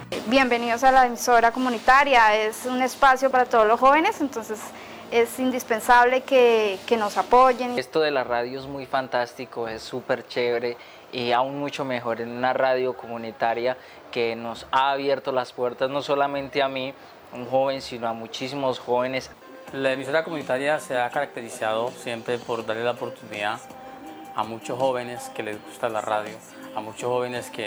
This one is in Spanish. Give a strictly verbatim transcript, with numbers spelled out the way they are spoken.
Bienvenidos a la emisora comunitaria, es un espacio para todos los jóvenes, entonces es indispensable que, que nos apoyen. Esto de la radio es muy fantástico, es súper chévere y aún mucho mejor en una radio comunitaria que nos ha abierto las puertas no solamente a mí, un joven, sino a muchísimos jóvenes. La emisora comunitaria se ha caracterizado siempre por darle la oportunidad a muchos jóvenes que les gusta la radio, a muchos jóvenes que